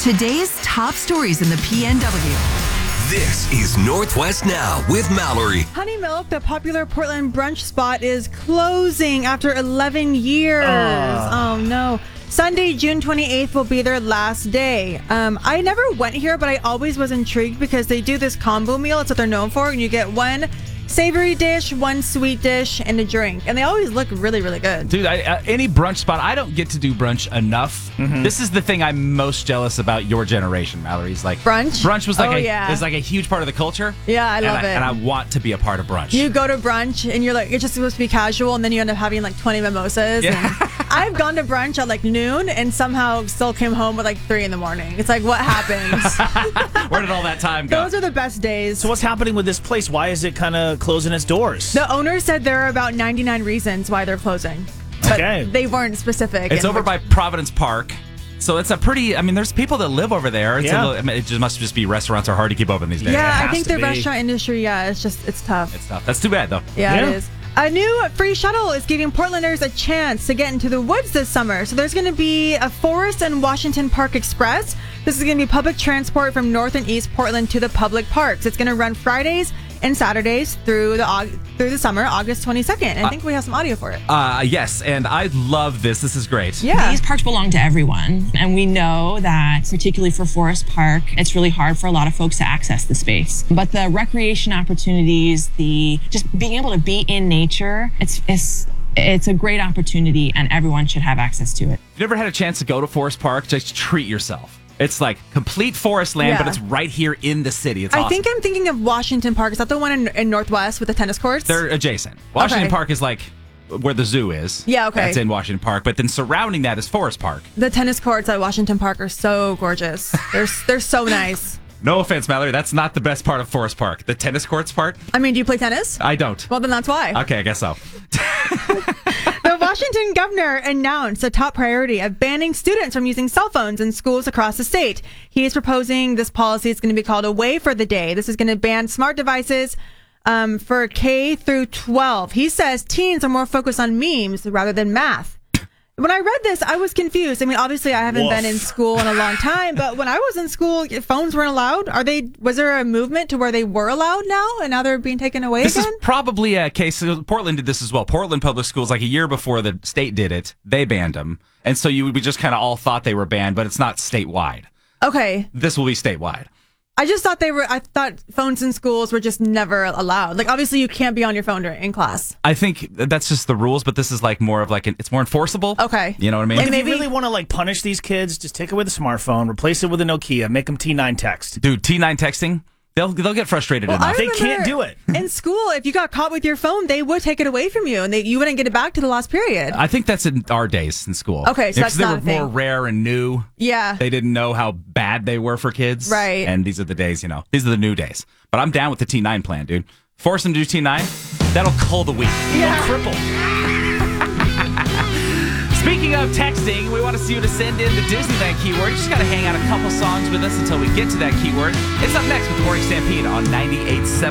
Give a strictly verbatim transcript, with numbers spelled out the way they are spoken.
Today's top stories in the P N W. This is Northwest Now with Mallory. Honey Milk, the popular Portland brunch spot, is closing after eleven years. Uh. Oh, no. Sunday, June twenty-eighth will be their last day. Um, I never went here, but I always was intrigued because they do this combo meal. It's what they're known for. And you get one savory dish, one sweet dish, and a drink. And they always look really, really good. Dude, I, uh, any brunch spot, I don't get to do brunch enough. Mm-hmm. This is the thing I'm most jealous about your generation, Mallory's like brunch. Brunch was like oh, a yeah. is like a huge part of the culture. Yeah, I love and I, it. And I want to be a part of brunch. You go to brunch and you're like, it's just supposed to be casual, and then you end up having like twenty mimosas. Yeah. And I've gone to brunch at like noon and somehow still came home at like three in the morning. It's like, what happens? Where did all that time go? Those are the best days. So what's happening with this place? Why is it kind of closing its doors? The owner said there are about ninety-nine reasons why they're closing. But okay. They weren't specific. It's over by Providence Park. So it's a pretty, I mean, there's people that live over there. It's yeah. a little, I mean, it just must just be restaurants are hard to keep open these days. Yeah, I think the be. restaurant industry, yeah, it's just, it's tough. It's tough. That's too bad, though. Yeah, yeah, it is. A new free shuttle is giving Portlanders a chance to get into the woods this summer. So there's going to be a Forest and Washington Park Express. This is going to be public transport from North and East Portland to the public parks. It's going to run Fridays and Saturdays through the through the summer, August twenty-second. And I think we have some audio for it. Uh, yes, and I love this. This is great. Yeah. These parks belong to everyone. And we know that, particularly for Forest Park, it's really hard for a lot of folks to access the space. But the recreation opportunities, the just being able to be in nature, it's it's it's a great opportunity, and everyone should have access to it. If you've never had a chance to go to Forest Park, just treat yourself. It's like complete forest land, Yeah. but it's right here in the city. It's I awesome. think I'm thinking of Washington Park. Is that the one in, in Northwest with the tennis courts? They're adjacent. Washington Okay. Park is like where the zoo is. Yeah, okay. That's in Washington Park. But then surrounding that is Forest Park. The tennis courts at Washington Park are so gorgeous. They're they're so nice. No offense, Mallory. That's not the best part of Forest Park. The tennis courts part? I mean, do you play tennis? I don't. Well, then that's why. Okay, I guess so. The Washington governor announced a top priority of banning students from using cell phones in schools across the state. He is proposing this policy is going to be called Away for the Day. This is going to ban smart devices um, for K through twelve. He says teens are more focused on memes rather than math. When I read this, I was confused. I mean, obviously, I haven't Woof. been in school in a long time, but when I was in school, phones weren't allowed. Are they? Was there a movement to where they were allowed now, and now they're being taken away This again? is probably a case. Portland did this as well. Portland Public Schools, like a year before the state did it, they banned them. And so you we just kind of all thought they were banned, but it's not statewide. Okay. This will be statewide. I just thought they were, I thought phones in schools were just never allowed. Like, obviously, you can't be on your phone during, in class. I think that's just the rules, but this is like more of like, an, it's more enforceable. Okay. You know what I mean? Like, And if maybe- you really want to like punish these kids, just take away the smartphone, replace it with a Nokia, make them T nine text. Dude, T nine texting, they'll they'll get frustrated Well, I enough. They remember can't do it. In school, if you got caught with your phone, they would take it away from you, and they, you wouldn't get it back to the last period. I think that's in our days in school. Okay, so Yeah, 'cause that's they not were a thing. more rare and new. Yeah. They didn't know how bad they were for kids. Right. And these are the days, you know, these are the new days. But I'm down with the T nine plan, dude. Force them to do T nine, that'll cull the week. Yeah. Cripple. Speaking of texting, we want to see you to send in the Disneyland keyword. You just got to hang out a couple songs with us until we get to that keyword. It's up next with the Morning Stampede on ninety-eight point seven.